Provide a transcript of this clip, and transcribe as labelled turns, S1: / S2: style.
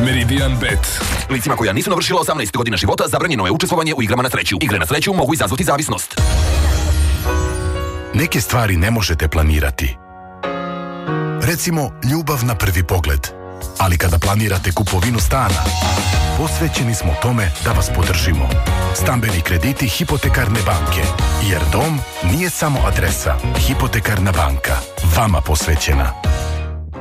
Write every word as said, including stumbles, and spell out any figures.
S1: Meridian Bet.
S2: Licima koja nisu navršila osamnaest godina života zabranjeno je učestvovanje u igrama na sreću. Igre na sreću mogu izazvati zavisnost.
S3: Neke stvari ne možete planirati. Recimo, ljubav na prvi pogled. Ali kada planirate kupovinu stana, posvećeni smo tome da vas podržimo. Stambeni krediti Hipotekarne banke. Jer dom nije samo adresa. Hipotekarna banka. Vama posvećena.